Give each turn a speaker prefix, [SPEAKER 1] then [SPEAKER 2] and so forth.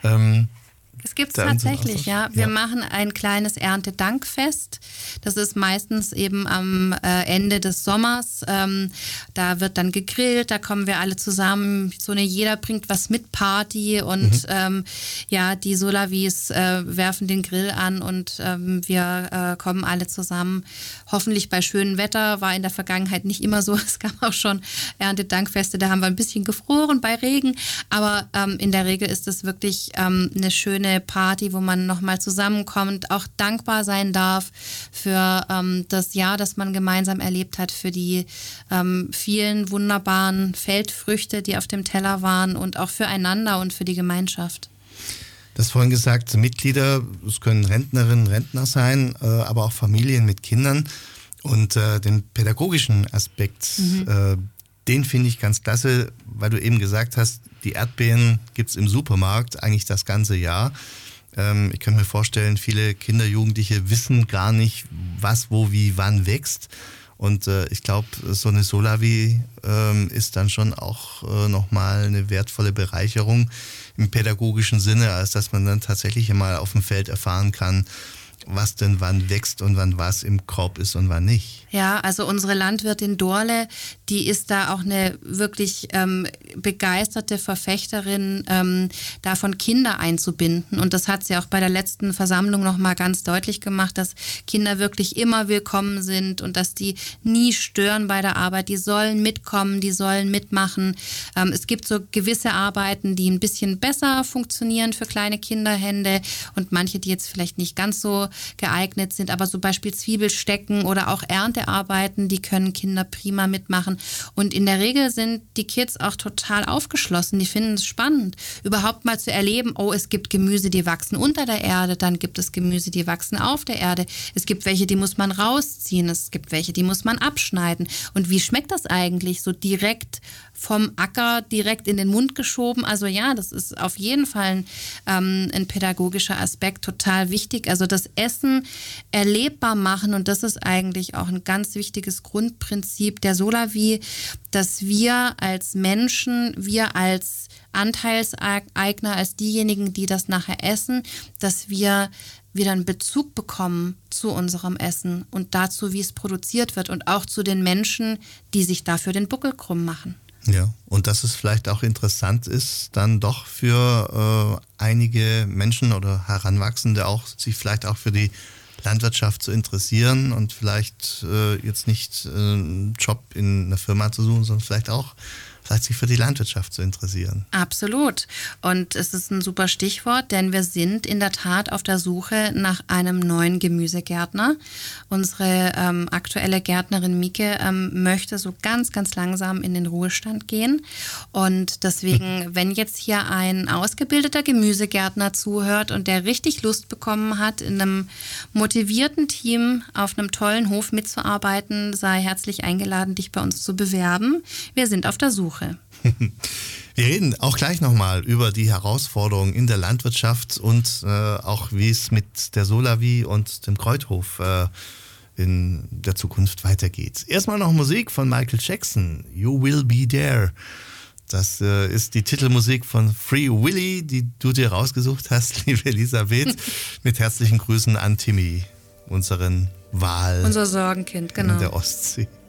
[SPEAKER 1] Es gibt es tatsächlich, ja. Wir machen ein kleines Erntedankfest. Das ist meistens eben am Ende des Sommers. Da wird dann gegrillt, da kommen wir alle zusammen. So eine jeder bringt was mit Party und die Solavis werfen den Grill an und wir kommen alle zusammen. Hoffentlich bei schönem Wetter, war in der Vergangenheit nicht immer so. Es gab auch schon Erntedankfeste, da haben wir ein bisschen gefroren bei Regen. Aber in der Regel ist es wirklich eine schöne Party, wo man nochmal zusammenkommt, auch dankbar sein darf für das Jahr, das man gemeinsam erlebt hat, für die vielen wunderbaren Feldfrüchte, die auf dem Teller waren und auch füreinander und für die Gemeinschaft.
[SPEAKER 2] Du hast vorhin gesagt, Mitglieder, es können Rentnerinnen, Rentner sein, aber auch Familien mit Kindern und den pädagogischen Aspekt, den finde ich ganz klasse, weil du eben gesagt hast, die Erdbeeren gibt es im Supermarkt eigentlich das ganze Jahr. Ich kann mir vorstellen, viele Kinder, Jugendliche wissen gar nicht, was, wo, wie, wann wächst. Und ich glaube, so eine Solavi ist dann schon auch nochmal eine wertvolle Bereicherung im pädagogischen Sinne, als dass man dann tatsächlich einmal auf dem Feld erfahren kann, was denn wann wächst und wann was im Korb ist und wann nicht.
[SPEAKER 1] Ja, also unsere Landwirtin Dorle, die ist da auch eine wirklich begeisterte Verfechterin, davon Kinder einzubinden. Und das hat sie auch bei der letzten Versammlung nochmal ganz deutlich gemacht, dass Kinder wirklich immer willkommen sind und dass die nie stören bei der Arbeit. Die sollen mitkommen, die sollen mitmachen. Es gibt so gewisse Arbeiten, die ein bisschen besser funktionieren für kleine Kinderhände und manche, die jetzt vielleicht nicht ganz so geeignet sind, aber zum Beispiel Zwiebelstecken oder auch Erntearbeiten, die können Kinder prima mitmachen. Und in der Regel sind die Kids auch total aufgeschlossen, die finden es spannend, überhaupt mal zu erleben, oh, es gibt Gemüse, die wachsen unter der Erde, dann gibt es Gemüse, die wachsen auf der Erde, es gibt welche, die muss man rausziehen, es gibt welche, die muss man abschneiden. Und wie schmeckt das eigentlich so direkt vom Acker direkt in den Mund geschoben? Also ja, das ist auf jeden Fall ein pädagogischer Aspekt, total wichtig. Also das Essen erlebbar machen, und das ist eigentlich auch ein ganz wichtiges Grundprinzip der Solavi, dass wir als Menschen, wir als Anteilseigner, als diejenigen, die das nachher essen, dass wir wieder einen Bezug bekommen zu unserem Essen und dazu, wie es produziert wird und auch zu den Menschen, die sich dafür den Buckel krumm machen.
[SPEAKER 2] Ja, und dass es vielleicht auch interessant ist, dann doch für einige Menschen oder Heranwachsende auch, sich vielleicht auch für die Landwirtschaft zu interessieren und vielleicht jetzt nicht einen Job in einer Firma zu suchen, sondern vielleicht sich für die Landwirtschaft zu interessieren.
[SPEAKER 1] Absolut. Und es ist ein super Stichwort, denn wir sind in der Tat auf der Suche nach einem neuen Gemüsegärtner. Unsere aktuelle Gärtnerin Mieke möchte so ganz, ganz langsam in den Ruhestand gehen. Und deswegen, wenn jetzt hier ein ausgebildeter Gemüsegärtner zuhört und der richtig Lust bekommen hat, in einem motivierten Team auf einem tollen Hof mitzuarbeiten, sei herzlich eingeladen, dich bei uns zu bewerben. Wir sind auf der Suche.
[SPEAKER 2] Wir reden auch gleich nochmal über die Herausforderungen in der Landwirtschaft und auch wie es mit der Solavi und dem Kreuthof in der Zukunft weitergeht. Erstmal noch Musik von Michael Jackson, You Will Be There. Das ist die Titelmusik von Free Willy, die du dir rausgesucht hast, liebe Elisabeth. Mit herzlichen Grüßen an Timmy, unseren Wal.
[SPEAKER 1] Unser Sorgenkind, genau.
[SPEAKER 2] In der Ostsee.